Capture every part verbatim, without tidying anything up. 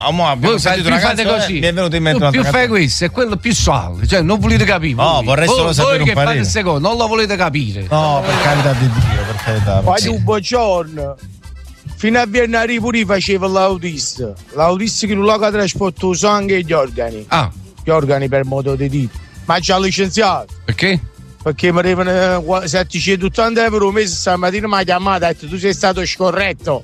Oh, voi fate, più fate così, mi è venuto in mente tu più fai questo e quello più suave, cioè non volete capire. No, voi. vorrei solo voi, sapere voi un che parere. fate il secondo, non lo volete capire. No, per carità di Dio, per carità. Poi tu, buongiorno. Fino a venerdì pure faceva l'autista. L'autista che non lo trasporta il sangue e gli organi. Ah. Gli organi per modo di dire. Ma già licenziato. Perché? Perché mi arrivano settecentottanta euro un mese, stamattina mi ha chiamato e ha detto tu sei stato scorretto.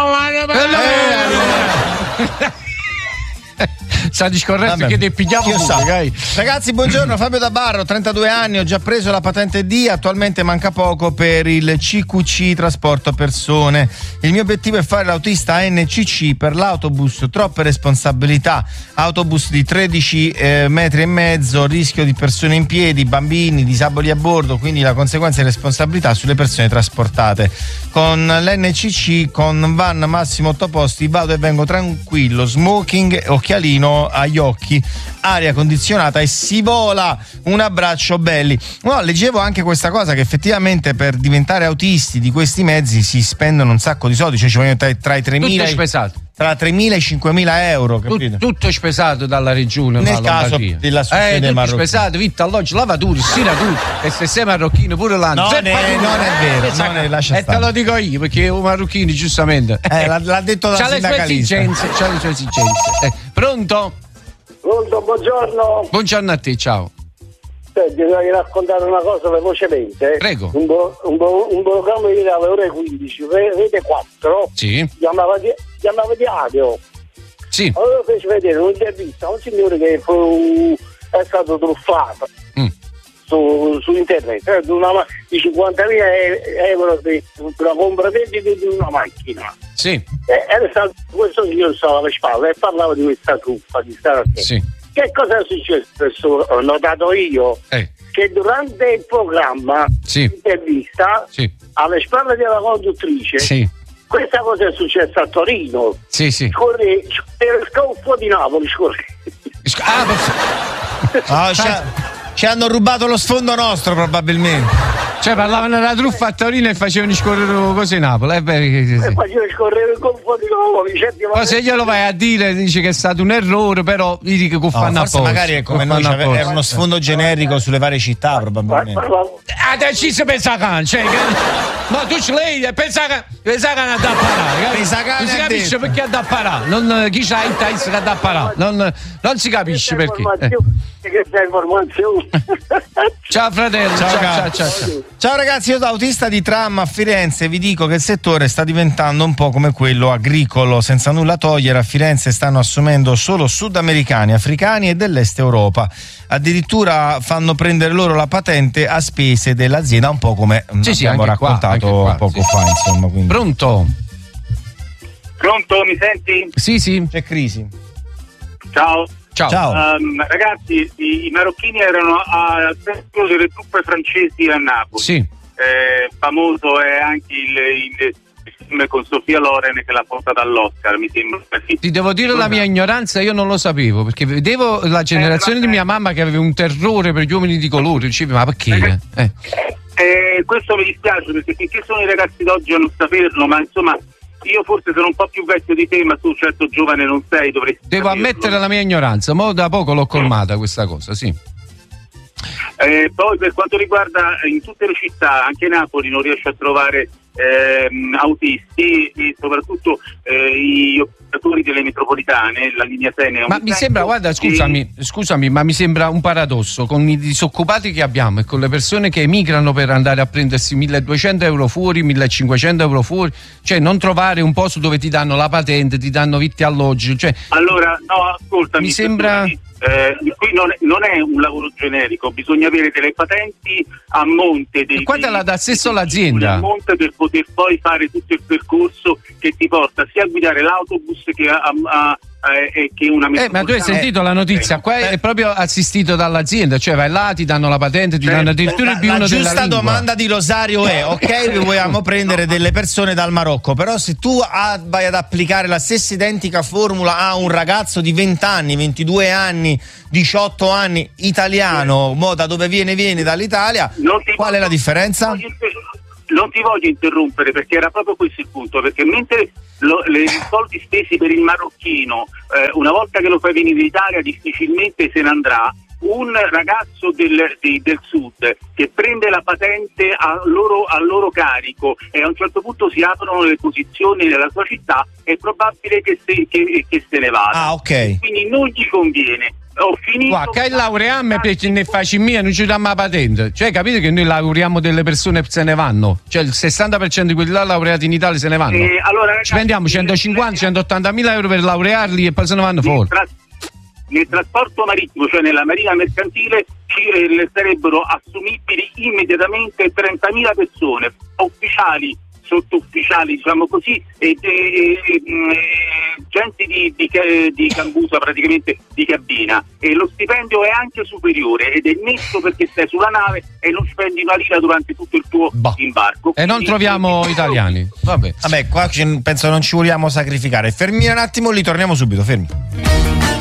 Sta discorretto. Vabbè, che ti pigliamo pure, ragazzi, buongiorno, Fabio da Barro, trentadue anni, ho già preso la patente D, attualmente manca poco per il C Q C, trasporto persone. Il mio obiettivo è fare l'autista N C C per l'autobus, troppe responsabilità, autobus di tredici eh, metri e mezzo, rischio di persone in piedi, bambini, disabili a bordo, quindi la conseguenza è responsabilità sulle persone trasportate. Con l'N C C, con van massimo otto posti, vado e vengo tranquillo, smoking, occhialino agli occhi, aria condizionata e si vola. Un abbraccio belli. No, leggevo anche questa cosa, che effettivamente per diventare autisti di questi mezzi si spendono un sacco di soldi, cioè ci vogliono tra, tra i tremila tutto spesato, tra tremila e cinquemila euro, capito? Tut, tutto spesato dalla regione, nel caso Lombardia. della sussidia eh, tutto marocchina. spesato, vitto, alloggio, lavature, stirature, e se sei marocchino pure l'anno. No, ne, non è vero, non è, lascia e stare. te lo dico io, perché un marocchino giustamente eh, l'ha, l'ha detto la c'ha le sue esigenze, c'ha le sue esigenze. Eh, pronto? Pronto, buongiorno. Buongiorno a te, ciao. Senti, vorrei raccontare una cosa velocemente. Prego. Un, bo- un, bo- un programma che era alle ore quindici, rete quattro, sì. chiamava, di- chiamava Diario. Sì. Allora fece vedere un'intervista a un signore che fu, è stato truffato mm. su, su internet, eh, di, una, di cinquantamila euro per la compravendita di una macchina. Sì. E era stato, questo signore stava alle spalle e parlava di questa truffa, di stare attento. Sì. Che cosa è successo? Ho notato io eh. che durante il programma, sì. l'intervista, sì. alle spalle della conduttrice, sì. questa cosa è successa a Torino. Sì, sì. Scorre, era il scoffo di Napoli, scorre. Ah, oh, ci, ci hanno rubato lo sfondo nostro, probabilmente. Cioè parlavano della truffa a Torino e facevano scorrere cose in Napoli, è vero che sì. E facevano scorrere il golfo di Napoli. Ma se glielo vai a dire, dice che è stato un errore, però gli dico che fanno no, a forse posto. magari è come noi, cioè, era uno sfondo generico sulle varie città, probabilmente. Ah, ha deciso pensa can, cioè che... ma tu ce l'hai, pensa che pensa che ha da parare, pensa che non si capisce perché ha da parare, non chi c'ha in testa che ha da parare, non, non si capisce perché. Eh. Questa informazione. Ciao fratello, ciao ciao, ciao, ciao, ciao. Ciao ragazzi, io da autista di tram a Firenze vi dico che il settore sta diventando un po' come quello agricolo, senza nulla togliere. A Firenze stanno assumendo solo sudamericani, africani e dell'est Europa. Addirittura fanno prendere loro la patente a spese dell'azienda, un po' come sì, sì, abbiamo raccontato qua, qua, poco sì. fa, insomma. Quindi. Pronto? Pronto, mi senti? Sì, sì. C'è crisi. Ciao. Ciao. Ciao. Um, ragazzi, i, i marocchini erano al centro delle truppe francesi a Napoli. Sì. Eh, famoso è anche il, il, il film con Sofia Loren che l'ha portata all'Oscar, mi sembra. Ti devo dire la mia ignoranza, io non lo sapevo, perché vedevo la generazione eh, di mia mamma che aveva un terrore per gli uomini di colore, dicevo, ma perché? Eh. Eh, questo mi dispiace perché finché sono i ragazzi d'oggi a non saperlo, ma insomma io forse sono un po' più vecchio di te, ma tu certo giovane non sei, dovresti Devo saperlo. ammettere la mia ignoranza, ma da poco l'ho colmata questa cosa, sì. Eh, poi per quanto riguarda in tutte le città, anche Napoli non riesce a trovare ehm, autisti e soprattutto eh, gli operatori delle metropolitane, la linea Sene. Ma mi sembra, guarda, scusami, e... scusami, ma mi sembra un paradosso con i disoccupati che abbiamo e con le persone che emigrano per andare a prendersi milleduecento euro fuori, millecinquecento euro fuori, cioè non trovare un posto dove ti danno la patente, ti danno vitto e alloggio, cioè... Allora, no, ascoltami. Mi sembra... Eh, qui non è, non è un lavoro generico, bisogna avere delle patenti a monte dei, quanto la dà stesso l'azienda a monte per poter poi fare tutto il percorso che ti porta sia a guidare l'autobus che a, a, a eh, che una eh, ma tu hai sentito la notizia, qua è proprio assistito dall'azienda, cioè vai là, ti danno la patente, ti danno addirittura il B uno della lingua. La giusta domanda di Rosario è: ok, vogliamo prendere delle persone dal Marocco, però se tu a, vai ad applicare la stessa identica formula a un ragazzo di venti anni, ventidue anni, diciotto anni, italiano, mo da dove viene viene dall'Italia, qual è la differenza? non ti voglio interrompere perché era proprio questo il punto, perché mentre lo, le, i soldi spesi per il marocchino, eh, una volta che lo fai venire in Italia difficilmente se ne andrà, un ragazzo del, di, del sud che prende la patente a loro, a loro carico e a un certo punto si aprono le posizioni nella sua città, è probabile che se, che, che se ne vada. Ah, ok. Quindi non gli conviene. Ho finito. Guarda, che laureiamo perché ne facciamo mia, non ci diamo la patente. Cioè, capite che noi laureiamo delle persone che se ne vanno? Cioè, il sessanta per cento di quelli là laureati in Italia se ne vanno. Eh, allora, ragazzi, ci prendiamo centocinquanta centottanta mila euro per laurearli e poi se ne vanno nel fuori. Tra- nel trasporto marittimo, cioè nella marina mercantile, ci eh, sarebbero assumibili immediatamente trentamila persone, ufficiali, sottufficiali, diciamo così, e, e, e, e gente di, di, di cambusa, praticamente di cabina, e lo stipendio è anche superiore ed è netto perché stai sulla nave e non spendi una lira durante tutto il tuo Bah. imbarco. E non Quindi, troviamo quindi, italiani. Vabbè. Vabbè, qua ci- penso non ci vogliamo sacrificare. Fermi un attimo, lì torniamo subito, fermi.